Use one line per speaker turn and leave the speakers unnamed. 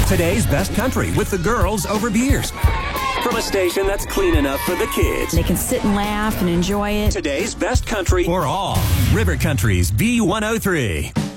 Today's Best Country with the girls over beers. From a station that's clean enough for the kids.
They can sit and laugh and enjoy it.
Today's Best Country for all. River Country's B103.